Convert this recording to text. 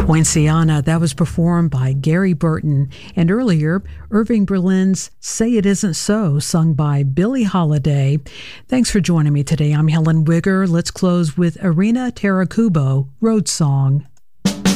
Poinciana, that was performed by Gary Burton, and earlier, Irving Berlin's Say It Isn't So, sung by Billie Holiday. Thanks for joining me today. I'm Helen Wigger. Let's close with Irina Tarakubo, Road Song.